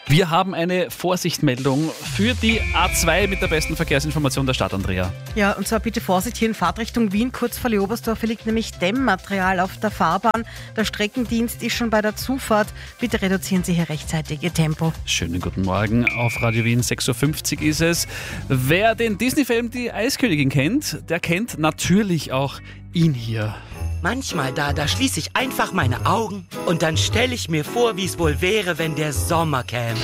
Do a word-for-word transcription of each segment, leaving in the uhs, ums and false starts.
Wir haben eine Vorsichtmeldung für die A zwei mit der besten Verkehrsinformation der Stadt, Andrea. Ja, und zwar bitte Vorsicht hier in Fahrtrichtung Wien, kurz vor Leobersdorf. Hier liegt nämlich Dämmmaterial auf der Fahrbahn. Der Streckendienst ist schon bei der Zufahrt. Bitte reduzieren Sie hier rechtzeitig Ihr Tempo. Schönen guten Morgen auf Radio Wien, sechs Uhr fünfzig ist es. Wer den Disney-Film Die Eiskönigin kennt, der kennt natürlich auch ihn hier. Manchmal da, da schließe ich einfach meine Augen und dann stelle ich mir vor, wie es wohl wäre, wenn der Sommer käme.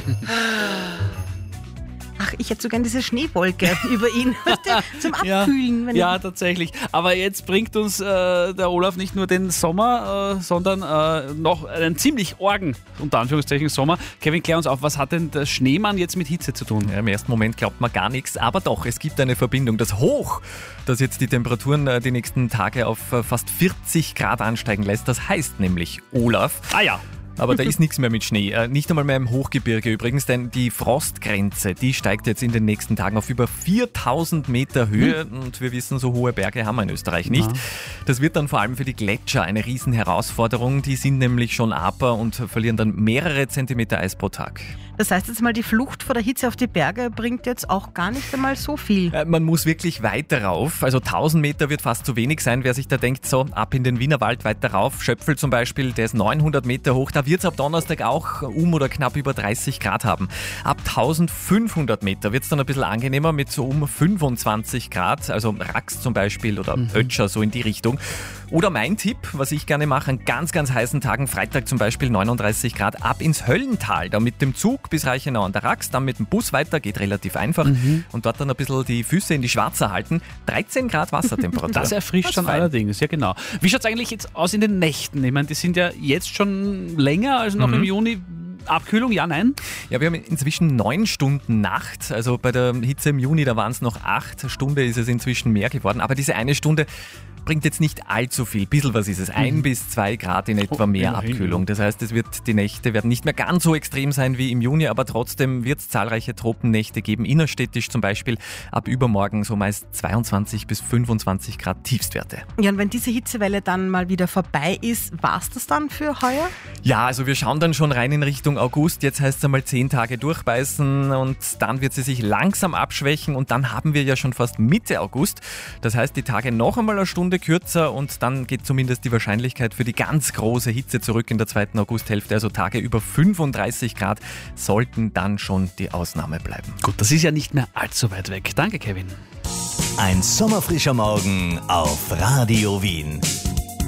Ach, ich hätte so gern diese Schneewolke über ihn zum Abkühlen. Ja, wenn ja, tatsächlich. Aber jetzt bringt uns äh, der Olaf nicht nur den Sommer, äh, sondern äh, noch einen ziemlich orgen, unter Anführungszeichen, Sommer. Kevin, klär uns auf, was hat denn der Schneemann jetzt mit Hitze zu tun? Ja, im ersten Moment glaubt man gar nichts, aber doch, es gibt eine Verbindung. Das Hoch, das jetzt die Temperaturen äh, die nächsten Tage auf äh, fast vierzig Grad ansteigen lässt, das heißt nämlich, Olaf... Ah ja. Aber da ist nichts mehr mit Schnee. Äh, nicht einmal mehr im Hochgebirge übrigens, denn die Frostgrenze, die steigt jetzt in den nächsten Tagen auf über viertausend Meter Höhe. Hm. Und wir wissen, so hohe Berge haben wir in Österreich nicht. Ja. Das wird dann vor allem für die Gletscher eine Riesenherausforderung. Die sind nämlich schon aper und verlieren dann mehrere Zentimeter Eis pro Tag. Das heißt jetzt mal, die Flucht vor der Hitze auf die Berge bringt jetzt auch gar nicht einmal so viel. Äh, man muss wirklich weiter rauf. Also tausend Meter wird fast zu wenig sein. Wer sich da denkt, so ab in den Wienerwald weiter rauf. Schöpfel zum Beispiel, der ist neunhundert Meter hoch. Da wird es ab Donnerstag auch um oder knapp über dreißig Grad haben. Ab eintausendfünfhundert Meter wird es dann ein bisschen angenehmer mit so um fünfundzwanzig Grad. Also Rax zum Beispiel oder mhm. Ötscher, so in die Richtung. Oder mein Tipp, was ich gerne mache, an ganz, ganz heißen Tagen, Freitag zum Beispiel neununddreißig Grad, ab ins Höllental. Da mit dem Zug bis Reichenau an der Rax, dann mit dem Bus weiter, geht relativ einfach. Mhm. Und dort dann ein bisschen die Füße in die Schwarze halten. dreizehn Grad Wassertemperatur. Das erfrischt das schon fein. Allerdings, ja genau. Wie schaut es eigentlich jetzt aus in den Nächten? Ich meine, die sind ja jetzt schon länger als noch mhm. im Juni. Abkühlung, ja, nein? Ja, wir haben inzwischen neun Stunden Nacht. Also bei der Hitze im Juni, da waren es noch acht Stunden, ist es inzwischen mehr geworden. Aber diese eine Stunde bringt jetzt nicht allzu viel. Bisschen was ist es. Ein mhm. bis zwei Grad in etwa mehr oh, Abkühlung. Das heißt, es wird, die Nächte werden nicht mehr ganz so extrem sein wie im Juni, aber trotzdem wird es zahlreiche Tropennächte geben. Innerstädtisch zum Beispiel ab übermorgen so meist zweiundzwanzig bis fünfundzwanzig Grad Tiefstwerte. Ja, und wenn diese Hitzewelle dann mal wieder vorbei ist, war es das dann für heuer? Ja, also wir schauen dann schon rein in Richtung August. Jetzt heißt es einmal zehn Tage durchbeißen und dann wird sie sich langsam abschwächen und dann haben wir ja schon fast Mitte August. Das heißt, die Tage noch einmal eine Stunde kürzer und dann geht zumindest die Wahrscheinlichkeit für die ganz große Hitze zurück in der zweiten Augusthälfte. Also Tage über fünfunddreißig Grad sollten dann schon die Ausnahme bleiben. Gut, das ist ja nicht mehr allzu weit weg. Danke, Kevin. Ein sommerfrischer Morgen auf Radio Wien.